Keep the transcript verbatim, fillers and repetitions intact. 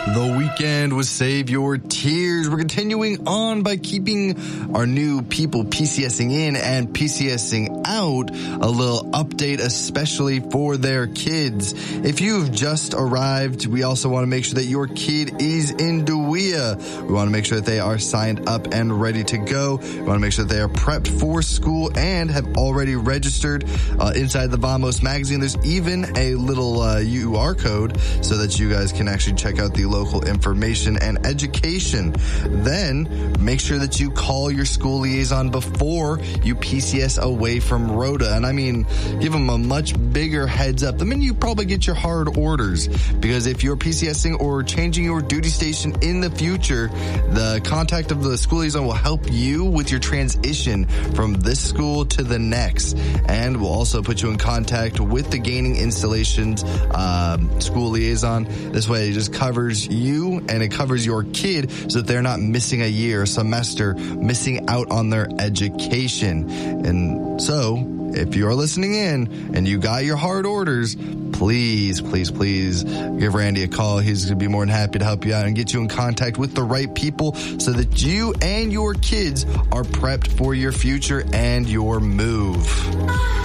The Weeknd was Save Your Tears. We're continuing on by keeping our new people PCSing in and PCSing out a little update, especially for their kids. If you've just arrived, we also want to make sure that your kid is in Deweyah. We want to make sure that they are signed up and ready to go. We want to make sure that they are prepped for school and have already registered. Uh, inside the Vamos magazine, there's even a little uh, U R code so that you guys can actually check out the local information and education. Then make sure that you call your school liaison before you P C S away from Rhoda. And I mean, give them a much bigger heads up. The minute you probably get your hard orders, because if you're PCSing or changing your duty station in the future, the contact of the school liaison will help you with your transition from this school to the next. And we'll also put you in contact with the Gaining Installations um, school liaison. This way it just covers you and it covers your kid so that they're not missing a year, a semester, missing out on their education. And so if you're listening in and you got your hard orders, please, please, please give Randy a call. He's going to be more than happy to help you out and get you in contact with the right people so that you and your kids are prepped for your future and your move.